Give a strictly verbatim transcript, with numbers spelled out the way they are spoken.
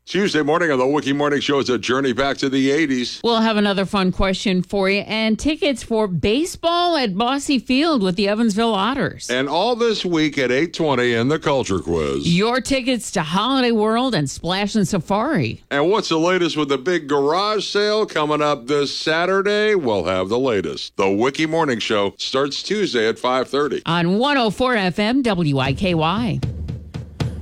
Tuesday morning on the Wiki Morning Show is a journey back to the eighties. We'll have another fun question for you and tickets for baseball at Bosse Field with the Evansville Otters. And all this week at eight twenty in the Culture Quiz. Your tickets to Holiday World and Splash and Safari. And what's the latest with the big garage sale coming up this Saturday? We'll have the latest. The Wiki Morning Show starts Tuesday at five thirty. On one oh four F M W I K Y.